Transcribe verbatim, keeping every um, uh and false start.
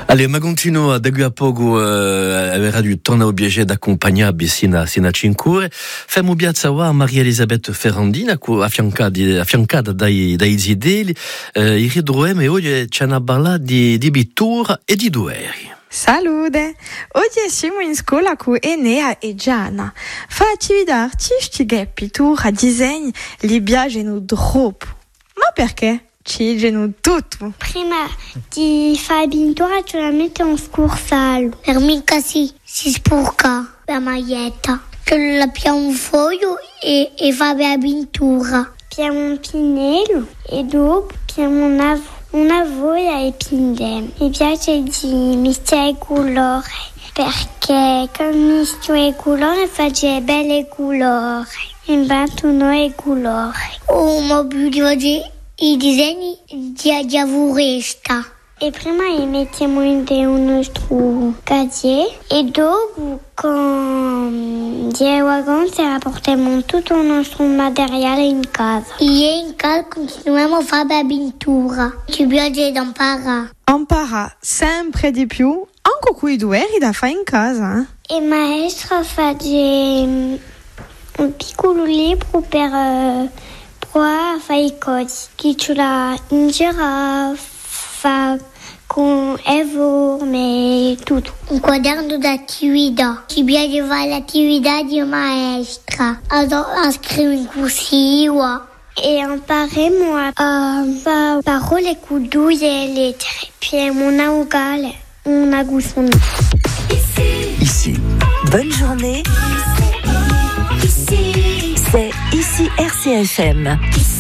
Allez, ma continuo da qui a poco eh, avrà di torna obiettivo d'accompagnare sino a cinque. Femo piazza a Maria Elisabeth Ferrandina, affiancata, affiancata dai, dai zideli. Eh, I ridroem e oggi c'è una balla di, di pittura e di dueri. Salute! Oggi siamo in scuola con Enea e Gianna. Fa attività artistiche, pittura, disegni, li piacciono troppo. Ma perché? Ci piacciono tutto. Prima di fare pittura ce la metti in scursale. Per mica si, si sporca la maglietta. Ce la piamo un foglio e, e fa la pittura. Piamo un pennello e dopo piamo una, una voglia e pindiamo. Mi piace di mischiare i colori perché con mischiare i colori faccio belle colori. Inventano i colori. Oh, ma più di oggi i disegni di, di avoresta. E prima li mettiamo in un nostro casier e dopo con dei vacanze portiamo tutto il nostro materiale in casa. E in casa continuiamo a fare la pittura. Ci piace imparare. Impara sempre di più, anche con i dueri da fare in casa. Eh? E maestra fa un piccolo libro per uh, provare a fare i cosi. Chi ce l'ha in giraffa, con enorme tutto. Un quaderno d'attività. Ci piace fare l'attività di maestra. Allora scrivo in cursiva. E impareremo a, a fare parole con due lettere. Puis una vocale, una consonne. Ici, bonne journée. Ici, c'est ici R C F M.